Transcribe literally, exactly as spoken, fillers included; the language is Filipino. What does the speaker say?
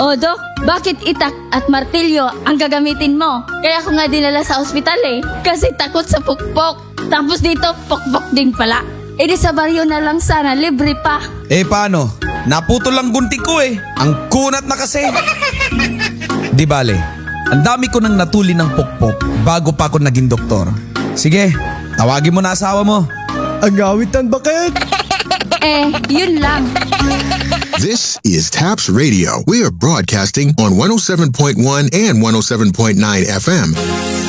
O Dok, bakit itak at martilyo ang gagamitin mo? Kaya ako nga dinala sa ospital eh. Kasi takot sa pukpok. Tapos dito, pukpok din pala. E di sa baryo na lang sana, libre pa. Eh paano? Naputol lang gunti ko eh. Ang kunat na kasi. Di bale, ang dami ko nang natuli ng pukpok bago pa ako naging doktor. Sige, tawagin mo na asawa mo. Agawitan bakit? Eh, yun lang. This is Taps Radio. We are broadcasting on one oh seven point one and one oh seven point nine F M.